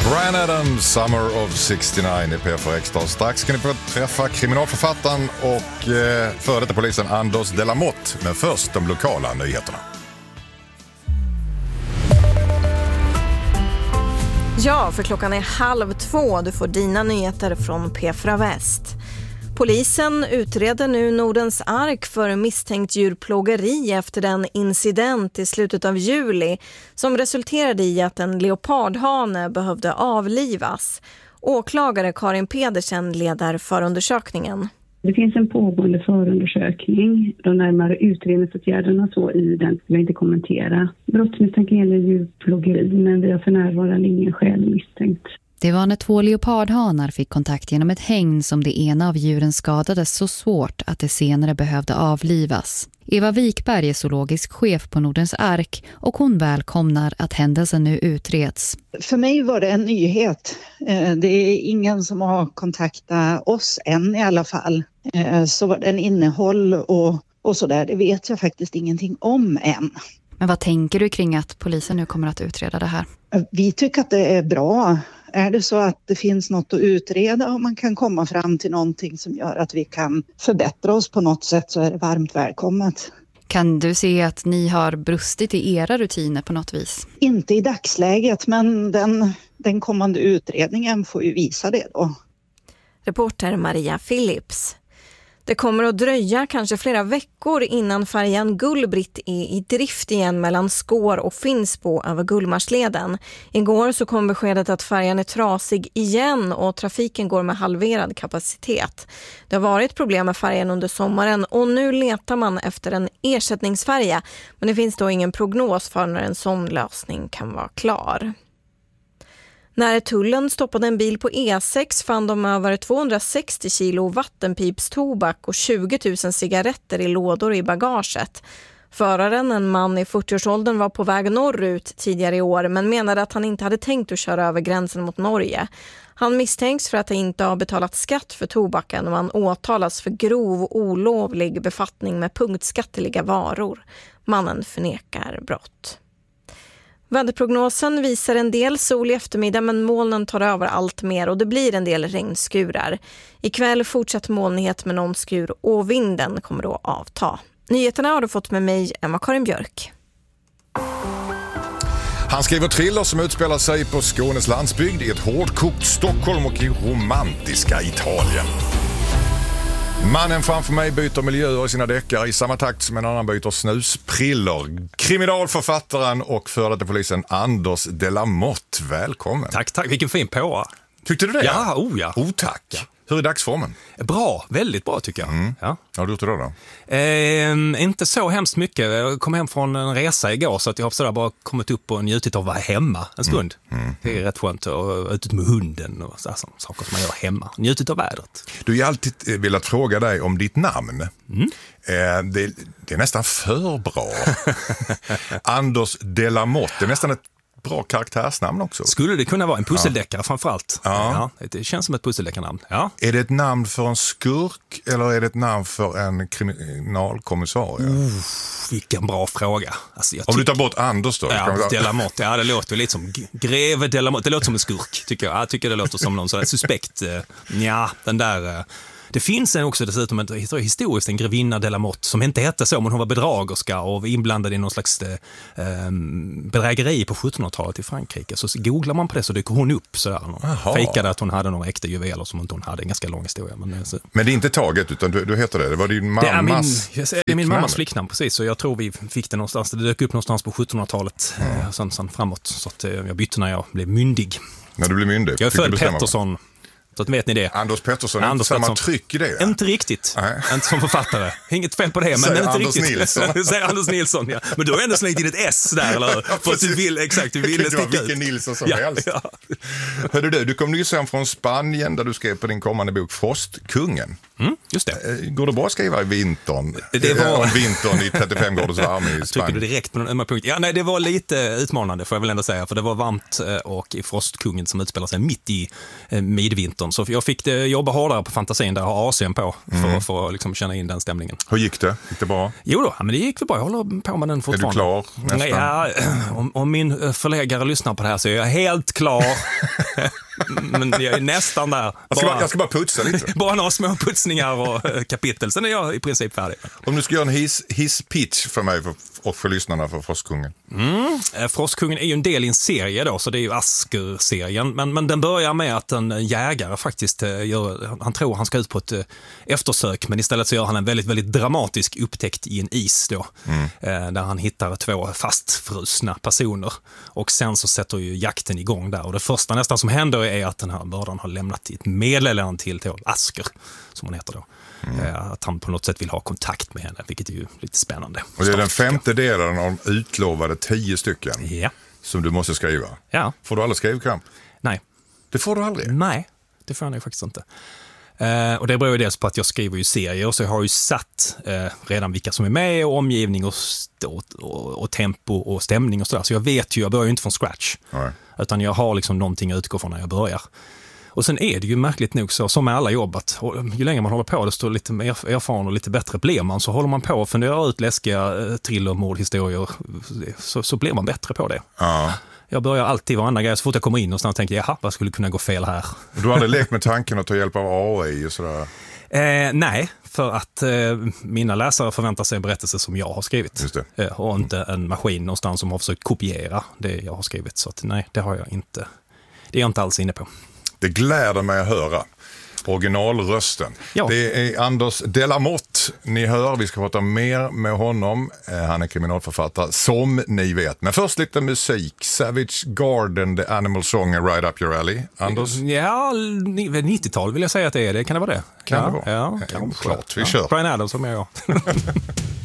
Bryan Adams, Summer of 69 i P4 Extra. Strax ska ni få träffa kriminalförfattaren och före detta polisen Anders Delamotte. Men först de lokala nyheterna. Ja, för klockan är 1:30. Du får dina nyheter från P4 Väst. Polisen utreder nu Nordens Ark för misstänkt djurplågeri efter den incident i slutet av juli som resulterade i att en leopardhane behövde avlivas. Åklagare Karin Pedersen leder förundersökningen. Det finns en pågående förundersökning. De närmare utredningsåtgärderna så i den vill jag inte kommentera. Brottsmisstanken gäller djurplågeri, men vi har för närvarande ingen skäl misstänkt. Det var när 2 leopardhanar fick kontakt genom ett hägn som det ena av djuren skadades så svårt att det senare behövde avlivas. Eva Wikberg är zoologisk chef på Nordens Ark och hon välkomnar att händelsen nu utreds. För mig var det en nyhet. Det är ingen som har kontaktat oss än i alla fall. Så vad den innehåll och sådär, det vet jag faktiskt ingenting om än. Men vad tänker du kring att polisen nu kommer att utreda det här? Vi tycker att det är bra. Är det så att det finns något att utreda och man kan komma fram till någonting som gör att vi kan förbättra oss på något sätt, så är det varmt välkommet. Kan du se att ni har brustit i era rutiner på något vis? Inte i dagsläget, men den kommande utredningen får ju visa det då. Reporter Maria Phillips. Det kommer att dröja kanske flera veckor innan färjan Gullbritt är i drift igen mellan Skår och Finnsbo över Gullmarsleden. Igår så kom beskedet att färjan är trasig igen och trafiken går med halverad kapacitet. Det har varit problem med färjan under sommaren och nu letar man efter en ersättningsfärja, men det finns då ingen prognos för när en sån lösning kan vara klar. När tullen stoppade en bil på E6 fann de över 260 kilo vattenpipstobak och 20 000 cigaretter i lådor i bagaget. Föraren, en man i 40-årsåldern, var på väg norrut tidigare i år men menade att han inte hade tänkt att köra över gränsen mot Norge. Han misstänks för att han inte har betalat skatt för tobaken och han åtalas för grov olovlig befattning med punktskatteliga varor. Mannen förnekar brott. Väderprognosen visar en del sol i eftermiddag men molnen tar över allt mer och det blir en del regnskurar. Ikväll fortsätter molnighet med någon skur och vinden kommer då avta. Nyheterna har du fått med mig, Emma-Karin Björk. Han skriver thriller som utspelar sig på Skånes landsbygd, i ett hårdkokt Stockholm och i romantiska Italien. Mannen framför mig byter miljöer i sina deckare i samma takt som en annan byter snuspriller. Kriminalförfattaren och före detta polisen Anders Delamotte, välkommen. Tack. Vilken fin påa. Tyckte du det? Ja. Oh, tack. Ja. Hur är dagsformen? Bra, väldigt bra tycker jag. Ja. Har du gjort det då? Inte så hemskt mycket. Jag kom hem från en resa igår så att jag har sådär bara kommit upp och njutit av att vara hemma en stund. Det är rätt skönt att ut med hunden och så saker som man gör hemma. Njutit av vädret. Du har alltid velat fråga dig om ditt namn. Det är nästan för bra. Anders Delamotte, det är nästan ett bra karaktärsnamn också. Skulle det kunna vara en pusseldeckare framförallt? Ja, det känns som ett pusseldeckarnamn. Ja. Är det ett namn för en skurk eller är det ett namn för en kriminalkommissarie? Vilken bra fråga. Alltså, om du tar bort Anders då? Ja, Delamotte. Ja, det låter lite som greve Delamotte. Det låter som en skurk, tycker jag. Jag tycker det låter som någon sån suspekt. Den där... Det finns också dessutom historiskt en grevinna Delamotte som inte hette så, men hon var bedragerska och var inblandad i någon slags bedrägeri på 1700-talet i Frankrike. Så googlar man på det så dyker hon upp sådär. Fejkade att hon hade några äkta juveler som inte hon hade. En ganska lång historia. Men det är inte taget utan du heter det. Det var din mammas det är min mammas flicknamn, precis. Så jag tror vi fick det någonstans. Det dök upp någonstans på 1700-talet sen framåt. Så att jag bytte när jag blev myndig. När du blev myndig? Jag är född Pettersson. Så att vet ni det. Anders Pettersson, är inte samma tryck i det? Inte riktigt. Inte som författare. Inget fel på det, men säger inte Anders riktigt. Nilsson. Säger Anders Nilsson, ja. Men du har ändå slängt in ett S där, eller? För att du vill, exakt, du ville sticka ut. Vilken Nilsson som helst. Ja. Hörde du kom nyss hem från Spanien där du skrev på din kommande bok Frostkungen. Just det. Går det bra att skriva i vintern? Om vintern i 35 graders värme i Spanien. Trycker du direkt på någon ömma punkt? Ja, nej, det var lite utmanande får jag väl ändå säga. För det var varmt och i Frostkungen som utspelar sig mitt i midvintern vintern. Så jag fick jobba hårdare på fantasin där jag har AC'n på för att liksom känna in den stämningen. Hur gick det? Gick det bra? Jo då, men det gick väl bra. Jag håller på med den fortfarande. Är du klar nästan? Ja, om min förläggare lyssnar på det här så är jag helt klar. Men jag är nästan där. Jag ska bara putsa lite. Bara några små putsningar och kapitel. Sen är jag i princip färdig. Om du ska göra en hisspitch för mig och för lyssnarna för Frostkungen. Frostkungen är ju en del i en serie då, så det är ju Asker-serien. Men den börjar med att en jägare faktiskt han tror han ska ut på ett eftersök, men istället så gör han en väldigt, väldigt dramatisk upptäckt i en is då. Där han hittar 2 fastfrusna personer. Och sen så sätter ju jakten igång där. Och det första nästan som händer är att den här mördaren har lämnat ett meddelande till Asker, som hon heter då. Att han på något sätt vill ha kontakt med henne, vilket är ju lite spännande. Och det är den 5:e delen av utlovade 10 stycken som du måste skriva. Ja. Får du aldrig skrivkramp? Nej. Det får du aldrig? Nej, det får jag faktiskt inte. Och det beror ju dels på att jag skriver ju serier, så jag har ju satt redan vilka som är med och omgivning och tempo och stämning och sådär. Så jag vet ju, jag börjar ju inte från scratch. Nej. Utan jag har liksom någonting att utgå från när jag börjar. Och sen är det ju märkligt nog så, som med alla jobb, att ju längre man håller på, desto lite mer erfaren och lite bättre blir man. Så håller man på och funderar ut läskiga thriller, mordhistorier, så blir man bättre på det. Ja. Jag börjar alltid varandra grej så fort jag kommer in och snart tänker jag, vad skulle kunna gå fel här? Du hade lekt med tanken att ta hjälp av AI och sådär? Nej, för att mina läsare förväntar sig en berättelse som jag har skrivit. Just det. Och inte en maskin någonstans som har försökt kopiera det jag har skrivit. Så att, nej, det har jag inte. Det är jag inte alls inne på. Det gläder mig att höra originalrösten. Ja. Det är Anders Delamotte ni hör. Vi ska prata mer med honom. Han är kriminalförfattare, som ni vet. Men först lite musik. Savage Garden, The Animal Song, Right Up Your Alley. Anders? Ja, 90-tal vill jag säga att det är det. Kan det vara det? Kan det vara? Ja, klart. Vi kör. Brian Adams som jag.